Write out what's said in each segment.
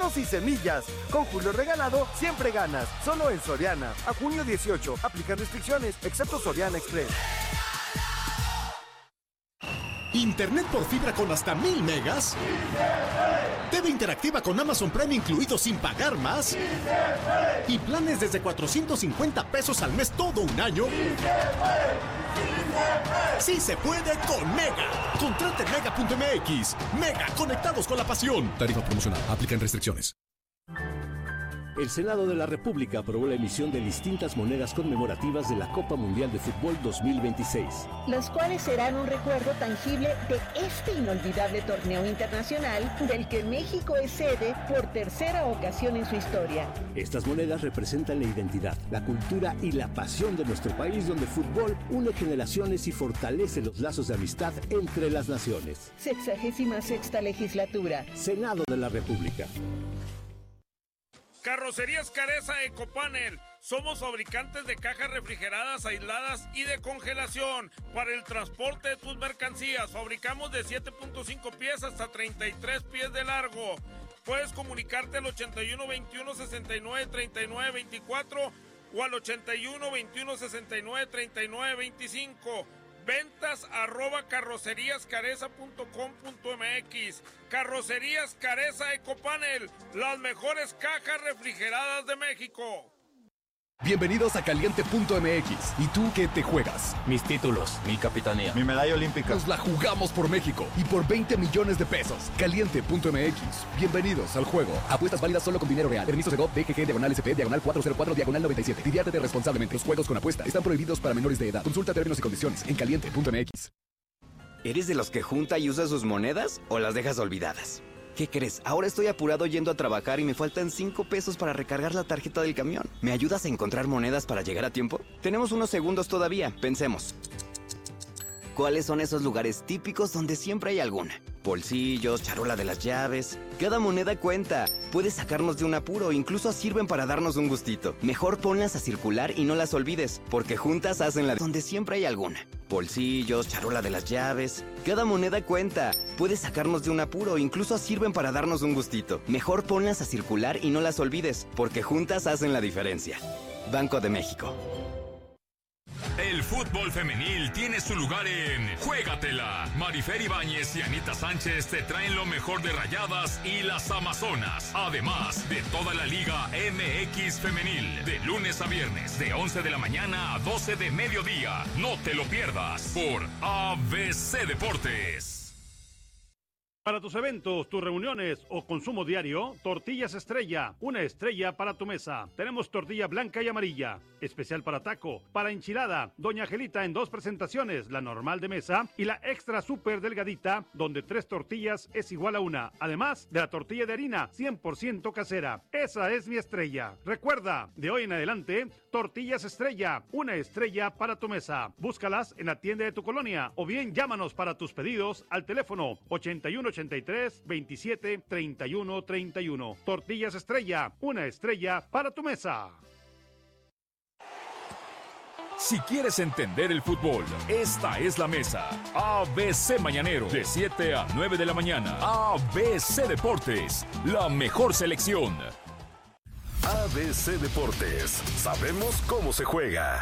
dosis semillas. Con Julio Regalado, siempre ganas. Solo en Soriana. A junio 18. Aplican restricciones, excepto Soriana Express. Internet por fibra con hasta 1000 megas. TV interactiva con Amazon Prime incluido sin pagar más. Y planes desde 450 pesos al mes todo un año. Sí se puede con Mega. Contrate en Mega.mx. Mega, conectados con la pasión. Tarifa promocional. Aplican restricciones. El Senado de la República aprobó la emisión de distintas monedas conmemorativas de la Copa Mundial de Fútbol 2026. Las cuales serán un recuerdo tangible de este inolvidable torneo internacional del que México es sede por tercera ocasión en su historia. Estas monedas representan la identidad, la cultura y la pasión de nuestro país, donde el fútbol une generaciones y fortalece los lazos de amistad entre las naciones. 66ª legislatura. Senado de la República. Carrocerías Careza Ecopanel. Somos fabricantes de cajas refrigeradas, aisladas y de congelación para el transporte de tus mercancías. Fabricamos de 7.5 pies hasta 33 pies de largo. Puedes comunicarte al 81 21 69 39 24 o al 81 21 69 39 25. Ventas @carroceríascareza.com.mx. Carrocerías Careza Ecopanel, las mejores cajas refrigeradas de México. Bienvenidos a Caliente.mx. ¿Y tú qué te juegas? Mis títulos, mi capitanía, mi medalla olímpica. Nos la jugamos por México y por 20 millones de pesos. Caliente.mx. Bienvenidos al juego. Apuestas válidas solo con dinero real. Permiso de GOV, DGG, /SP, /404, /97. Diviértete responsablemente. Los juegos con apuesta están prohibidos para menores de edad. Consulta términos y condiciones en Caliente.mx. ¿Eres de los que junta y usa sus monedas o las dejas olvidadas? ¿Qué crees? Ahora estoy apurado yendo a trabajar y me faltan 5 pesos para recargar la tarjeta del camión. ¿Me ayudas a encontrar monedas para llegar a tiempo? Tenemos unos segundos todavía. Pensemos. ¿Cuáles son esos lugares típicos donde siempre hay alguna? Bolsillos, charola de las llaves. Cada moneda cuenta. Puede sacarnos de un apuro, incluso sirven para darnos un gustito. Mejor ponlas a circular y no las olvides, porque juntas hacen la donde siempre hay alguna. Bolsillos, charola de las llaves. Cada moneda cuenta. Puede sacarnos de un apuro, incluso sirven para darnos un gustito. Mejor ponlas a circular y no las olvides, porque juntas hacen la diferencia. Banco de México. El fútbol femenil tiene su lugar en Juégatela. Marifer Ibáñez y Anita Sánchez te traen lo mejor de Rayadas y las Amazonas. Además de toda la Liga MX femenil. De lunes a viernes, de 11 de la mañana a 12 de mediodía. No te lo pierdas por ABC Deportes. Para tus eventos, tus reuniones o consumo diario, Tortillas Estrella, una estrella para tu mesa. Tenemos tortilla blanca y amarilla, especial para taco, para enchilada, Doña Angelita en 2 presentaciones, la normal de mesa y la extra súper delgadita, donde 3 tortillas es igual a 1. Además de la tortilla de harina, 100% casera. Esa es mi estrella. Recuerda, de hoy en adelante, Tortillas Estrella, una estrella para tu mesa. Búscalas en la tienda de tu colonia o bien llámanos para tus pedidos al teléfono 8183-27-3131. Tortillas Estrella, una estrella para tu mesa. Si quieres entender el fútbol, esta es la mesa. ABC Mañanero, de 7 a 9 de la mañana. ABC Deportes, la mejor selección. ABC Deportes, sabemos cómo se juega.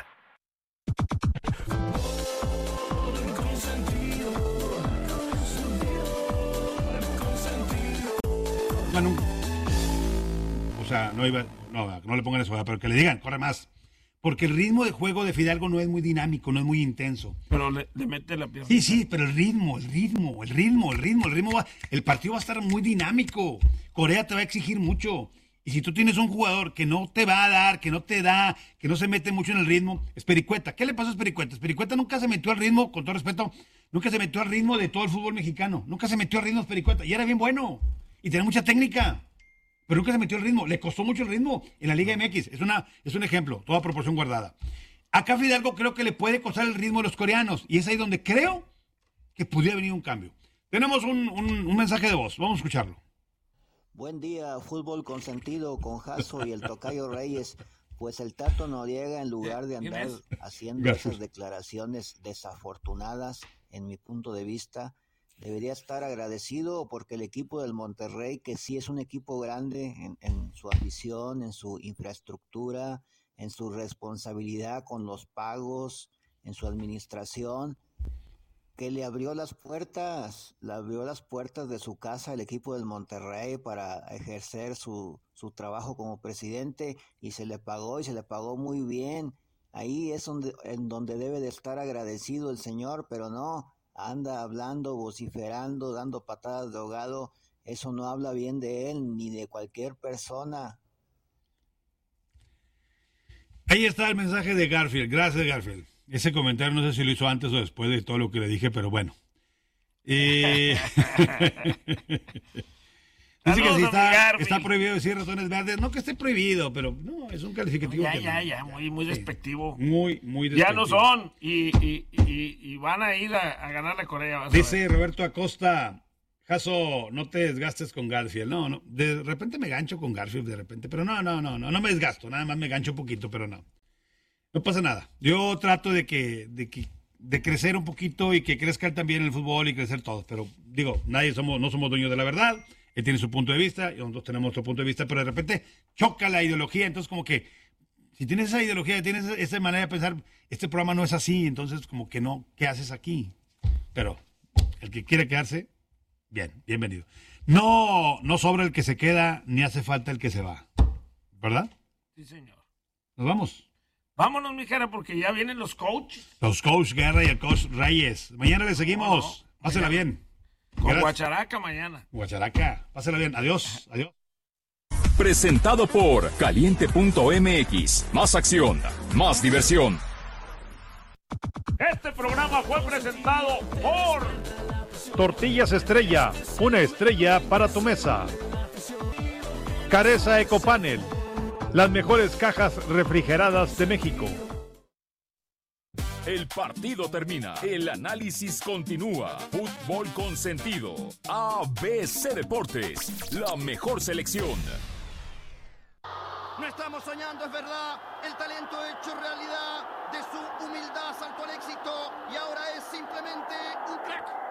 Bueno, o sea, no le pongan eso, pero que le digan, corre más. Porque el ritmo de juego de Fidalgo no es muy dinámico, no es muy intenso. Pero le mete la pierna. Sí, pero el ritmo va, el partido va a estar muy dinámico. Corea te va a exigir mucho. Y si tú tienes un jugador que no te va a dar, que no te da, que no se mete mucho en el ritmo, Espericueta. ¿Qué le pasó a Espericueta? Espericueta nunca se metió al ritmo, con todo respeto, nunca se metió al ritmo de todo el fútbol mexicano. Nunca se metió al ritmo Espericueta. Y era bien bueno. Y tenía mucha técnica. Pero nunca se metió el ritmo. Le costó mucho el ritmo en la Liga MX. Es un ejemplo, toda proporción guardada. Acá Fidalgo creo que le puede costar el ritmo de los coreanos. Y es ahí donde creo que pudiera venir un cambio. Tenemos un mensaje de voz. Vamos a escucharlo. Buen día, fútbol consentido con Jasso y el Tocayo Reyes. Pues el Tato Noriega, en lugar de andar haciendo esas declaraciones desafortunadas, en mi punto de vista, Debería estar agradecido porque el equipo del Monterrey, que sí es un equipo grande en su afición, en su infraestructura, en su responsabilidad con los pagos, en su administración, que le abrió las puertas de su casa al equipo del Monterrey para ejercer su trabajo como presidente, y se le pagó muy bien. Ahí es en donde debe de estar agradecido el señor, pero no, anda hablando, vociferando, dando patadas de ahogado. Eso no habla bien de él ni de cualquier persona. Ahí está el mensaje de Garfield. Gracias, Garfield. Ese comentario no sé si lo hizo antes o después de todo lo que le dije, pero bueno. Dice que si está prohibido decir ratones verdes. No que esté prohibido, pero no, es un calificativo. Ya, muy despectivo. Muy despectivo. Ya no son, y van a ir a ganar la Corea. Dice Roberto Acosta, Jaso, no te desgastes con Garfield. No, de repente me gancho con Garfield, de repente, pero no me desgasto, nada más me gancho un poquito, pero no pasa nada. Yo trato de crecer un poquito y que crezca él también en el fútbol y crecer todos, pero digo, no somos dueños de la verdad. Él tiene su punto de vista y nosotros tenemos otro punto de vista, pero de repente choca la ideología. Entonces, como que si tienes esa ideología, tienes esa manera de pensar, este programa no es así, entonces como que no, ¿qué haces aquí? Pero el que quiere quedarse, bienvenido. No sobra el que se queda, ni hace falta el que se va, ¿verdad? Sí, señor. Nos vamos. Vámonos, mijera, porque ya vienen los coaches. Los coach Guerra y el coach Reyes. Mañana le seguimos. Pásela bien. Con Guacharaca mañana. Guacharaca. Pásela bien. Adiós. Presentado por Caliente.mx. Más acción, más diversión. Este programa fue presentado por Tortillas Estrella, una estrella para tu mesa. Careza Ecopanel, las mejores cajas refrigeradas de México. El partido termina, el análisis continúa. Fútbol con sentido. ABC Deportes, la mejor selección. No estamos soñando, es verdad. El talento hecho realidad. De su humildad saltó al éxito y ahora es simplemente un crack.